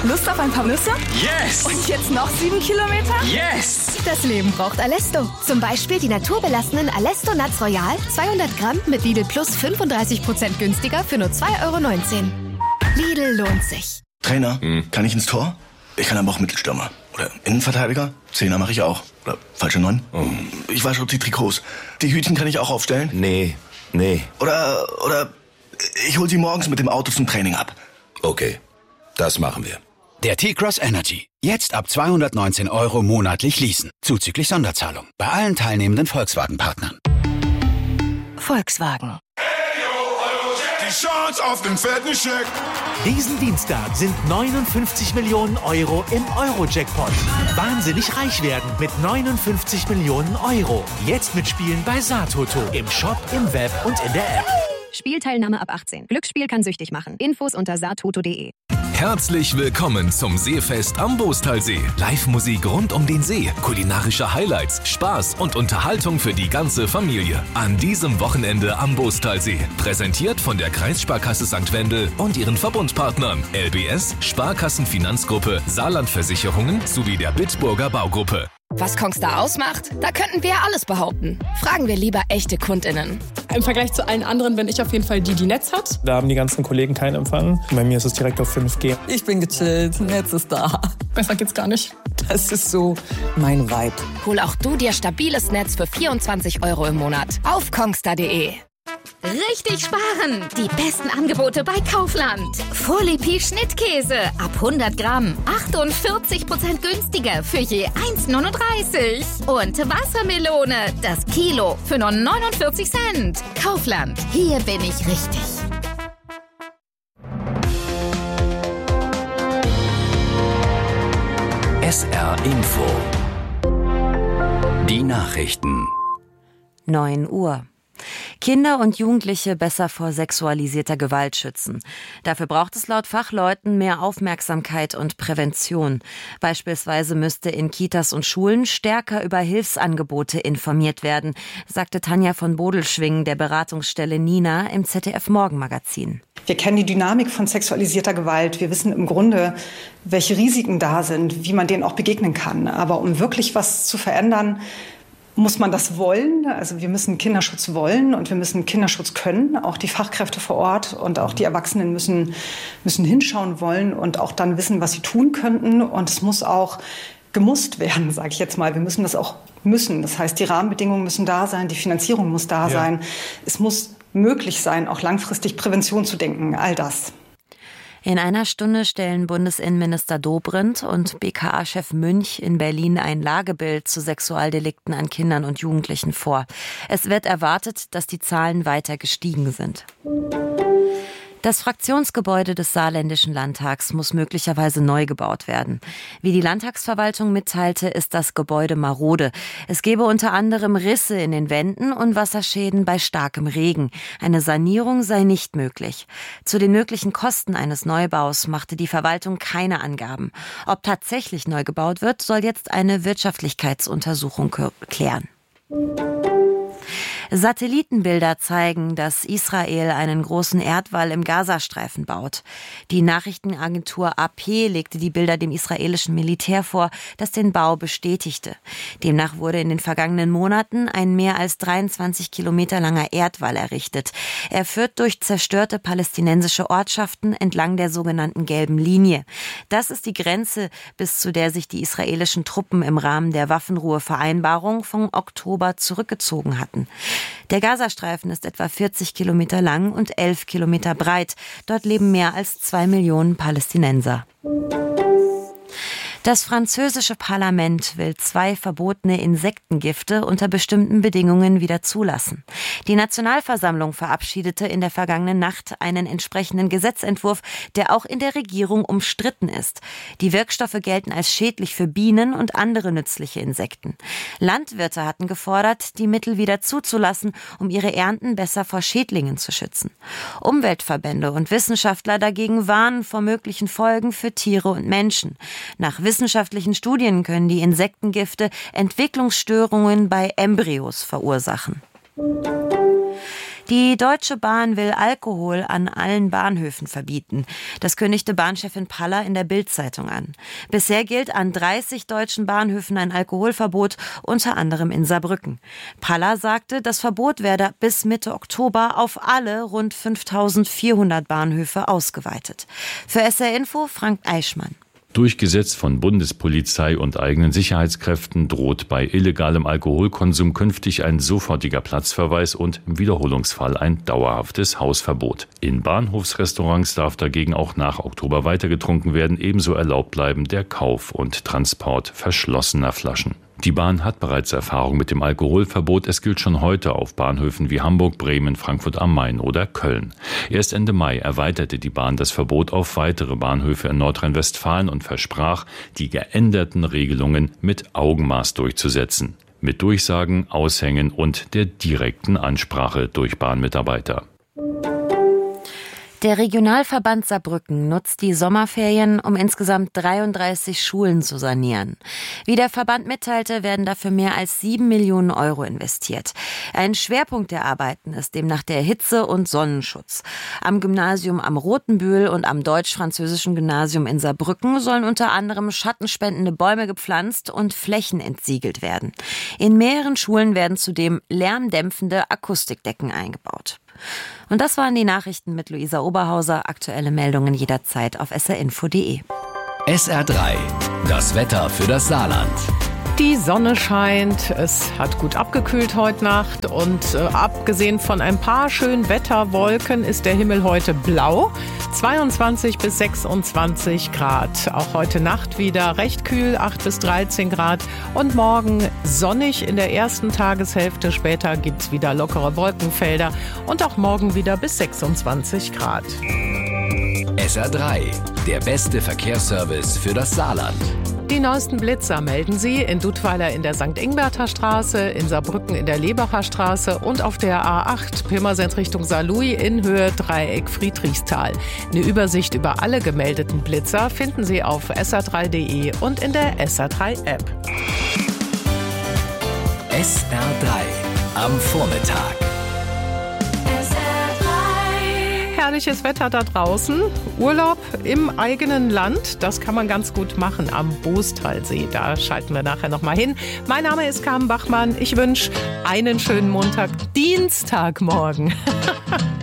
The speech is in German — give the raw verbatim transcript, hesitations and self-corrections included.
Lust auf ein paar Nüsse? Yes! Und jetzt noch sieben Kilometer? Yes! Das Leben braucht Alesto. Zum Beispiel die naturbelassenen Alesto Nuts Royal, zweihundert Gramm mit Lidl Plus fünfunddreißig Prozent günstiger für nur zwei Euro neunzehn. Lidl lohnt sich. Trainer, hm. kann ich ins Tor? Ich kann aber auch Mittelstürmer. Oder Innenverteidiger? Zehner mache ich auch. Oder falsche Neun? Oh. Ich wasche die Trikots. Die Hütchen kann ich auch aufstellen? Nee, nee. Oder, oder ich hol sie morgens mit dem Auto zum Training ab. Okay, das machen wir. Der T-Cross Energy. Jetzt ab zweihundertneunzehn Euro monatlich leasen. Zuzüglich Sonderzahlung. Bei allen teilnehmenden Volkswagen-Partnern. Volkswagen. Die Chance auf den fetten Scheck. Diesen Dienstag sind neunundfünfzig Millionen Euro im Euro-Jackpot. Wahnsinnig reich werden mit neunundfünfzig Millionen Euro. Jetzt mitspielen bei Satoto. Im Shop, im Web und in der App. Spielteilnahme ab achtzehn. Glücksspiel kann süchtig machen. Infos unter satoto punkt de. Herzlich willkommen zum Seefest am Boostalsee. Live-Musik rund um den See, kulinarische Highlights, Spaß und Unterhaltung für die ganze Familie. An diesem Wochenende am Boostalsee. Präsentiert von der Kreissparkasse Sankt Wendel und ihren Verbundpartnern L B S, Sparkassenfinanzgruppe, Saarlandversicherungen sowie der Bitburger Baugruppe. Was Kongstar ausmacht? Da könnten wir ja alles behaupten. Fragen wir lieber echte KundInnen. Im Vergleich zu allen anderen bin ich auf jeden Fall die, die Netz hat. Da haben die ganzen Kollegen keinen Empfang. Bei mir ist es direkt auf fünf G. Ich bin gechillt, Netz ist da. Besser geht's gar nicht. Das ist so mein Vibe. Hol auch du dir stabiles Netz für vierundzwanzig Euro im Monat auf kongstar punkt de. Richtig sparen! Die besten Angebote bei Kaufland. Folipi Schnittkäse ab hundert Gramm. achtundvierzig Prozent günstiger für je eins neununddreißig. Und Wassermelone, das Kilo für nur neunundvierzig Cent. Kaufland, hier bin ich richtig. S R Info. Die Nachrichten. neun Uhr. Kinder und Jugendliche besser vor sexualisierter Gewalt schützen. Dafür braucht es laut Fachleuten mehr Aufmerksamkeit und Prävention. Beispielsweise müsste in Kitas und Schulen stärker über Hilfsangebote informiert werden, sagte Tanja von Bodelschwing der Beratungsstelle Nina im Z D F Morgenmagazin. Wir kennen die Dynamik von sexualisierter Gewalt. Wir wissen im Grunde, welche Risiken da sind, wie man denen auch begegnen kann. Aber um wirklich was zu verändern, muss man das wollen. Also wir müssen Kinderschutz wollen und wir müssen Kinderschutz können. Auch die Fachkräfte vor Ort und auch die Erwachsenen müssen, müssen hinschauen wollen und auch dann wissen, was sie tun könnten. Und es muss auch gemusst werden, sage ich jetzt mal. Wir müssen das auch müssen. Das heißt, die Rahmenbedingungen müssen da sein, die Finanzierung muss da ja. sein. Es muss möglich sein, auch langfristig Prävention zu denken, all das. In einer Stunde stellen Bundesinnenminister Dobrindt und B K A-Chef Münch in Berlin ein Lagebild zu Sexualdelikten an Kindern und Jugendlichen vor. Es wird erwartet, dass die Zahlen weiter gestiegen sind. Das Fraktionsgebäude des Saarländischen Landtags muss möglicherweise neu gebaut werden. Wie die Landtagsverwaltung mitteilte, ist das Gebäude marode. Es gebe unter anderem Risse in den Wänden und Wasserschäden bei starkem Regen. Eine Sanierung sei nicht möglich. Zu den möglichen Kosten eines Neubaus machte die Verwaltung keine Angaben. Ob tatsächlich neu gebaut wird, soll jetzt eine Wirtschaftlichkeitsuntersuchung klären. Satellitenbilder zeigen, dass Israel einen großen Erdwall im Gazastreifen baut. Die Nachrichtenagentur A P legte die Bilder dem israelischen Militär vor, das den Bau bestätigte. Demnach wurde in den vergangenen Monaten ein mehr als dreiundzwanzig Kilometer langer Erdwall errichtet. Er führt durch zerstörte palästinensische Ortschaften entlang der sogenannten gelben Linie. Das ist die Grenze, bis zu der sich die israelischen Truppen im Rahmen der Waffenruhevereinbarung vom Oktober zurückgezogen hatten. Der Gazastreifen ist etwa vierzig Kilometer lang und elf Kilometer breit. Dort leben mehr als zwei Millionen Palästinenser. Das französische Parlament will zwei verbotene Insektengifte unter bestimmten Bedingungen wieder zulassen. Die Nationalversammlung verabschiedete in der vergangenen Nacht einen entsprechenden Gesetzentwurf, der auch in der Regierung umstritten ist. Die Wirkstoffe gelten als schädlich für Bienen und andere nützliche Insekten. Landwirte hatten gefordert, die Mittel wieder zuzulassen, um ihre Ernten besser vor Schädlingen zu schützen. Umweltverbände und Wissenschaftler dagegen warnen vor möglichen Folgen für Tiere und Menschen. Nach wissenschaftlichen Studien können die Insektengifte Entwicklungsstörungen bei Embryos verursachen. Die Deutsche Bahn will Alkohol an allen Bahnhöfen verbieten. Das kündigte Bahnchefin Paller in der Bild-Zeitung an. Bisher gilt an dreißig deutschen Bahnhöfen ein Alkoholverbot, unter anderem in Saarbrücken. Paller sagte, das Verbot werde bis Mitte Oktober auf alle rund fünftausendvierhundert Bahnhöfe ausgeweitet. Für S R Info Frank Eichmann. Durchgesetzt von Bundespolizei und eigenen Sicherheitskräften droht bei illegalem Alkoholkonsum künftig ein sofortiger Platzverweis und im Wiederholungsfall ein dauerhaftes Hausverbot. In Bahnhofsrestaurants darf dagegen auch nach Oktober weiter getrunken werden, ebenso erlaubt bleiben der Kauf und Transport verschlossener Flaschen. Die Bahn hat bereits Erfahrung mit dem Alkoholverbot. Es gilt schon heute auf Bahnhöfen wie Hamburg, Bremen, Frankfurt am Main oder Köln. Erst Ende Mai erweiterte die Bahn das Verbot auf weitere Bahnhöfe in Nordrhein-Westfalen und versprach, die geänderten Regelungen mit Augenmaß durchzusetzen. Mit Durchsagen, Aushängen und der direkten Ansprache durch Bahnmitarbeiter. Der Regionalverband Saarbrücken nutzt die Sommerferien, um insgesamt dreiunddreißig Schulen zu sanieren. Wie der Verband mitteilte, werden dafür mehr als sieben Millionen Euro investiert. Ein Schwerpunkt der Arbeiten ist demnach der Hitze- und Sonnenschutz. Am Gymnasium am Rotenbühl und am deutsch-französischen Gymnasium in Saarbrücken sollen unter anderem schattenspendende Bäume gepflanzt und Flächen entsiegelt werden. In mehreren Schulen werden zudem lärmdämpfende Akustikdecken eingebaut. Und das waren die Nachrichten mit Luisa Oberhauser. Aktuelle Meldungen jederzeit auf s r info punkt d e. S R drei, das Wetter für das Saarland. Die Sonne scheint, es hat gut abgekühlt heute Nacht und äh, abgesehen von ein paar schönen Wetterwolken ist der Himmel heute blau. zweiundzwanzig bis sechsundzwanzig Grad. Auch heute Nacht wieder recht kühl, acht bis dreizehn Grad. Und morgen sonnig in der ersten Tageshälfte. Später gibt's wieder lockere Wolkenfelder und auch morgen wieder bis sechsundzwanzig Grad. S R drei, der beste Verkehrsservice für das Saarland. Die neuesten Blitzer melden Sie in Dudweiler in der Sankt Ingberter Straße, in Saarbrücken in der Lebacher Straße und auf der A acht Pirmasens Richtung Saarlouis in Höhe Dreieck Friedrichsthal. Eine Übersicht über alle gemeldeten Blitzer finden Sie auf s r drei punkt d e und in der S R drei App. S R drei am Vormittag. Herrliches Wetter da draußen. Urlaub im eigenen Land, das kann man ganz gut machen am Boostalsee. Da schalten wir nachher noch mal hin. Mein Name ist Carmen Bachmann. Ich wünsche einen schönen Montag, Dienstagmorgen.